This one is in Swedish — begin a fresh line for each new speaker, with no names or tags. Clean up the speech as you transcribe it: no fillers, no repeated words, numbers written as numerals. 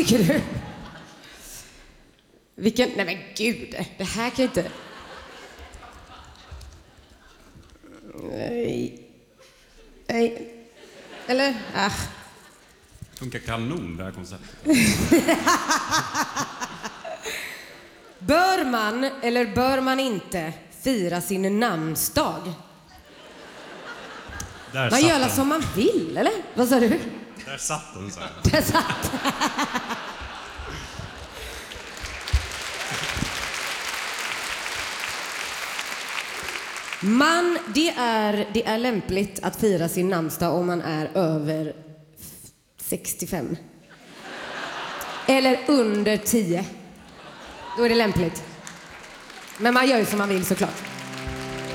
Tycker du? Vilken... Nej men gud, det här kan inte... Nej. Nej. Eller?
Funkar kanon det här konceptet.
Bör man eller bör man inte fira sin namnsdag? Man gör alla som man vill, eller? Vad sa du?
Där satt den så här.
Där satt. Det är lämpligt att fira sin namnsdag om man är över 65. Eller under 10. Då är det lämpligt. Men man gör ju som man vill såklart.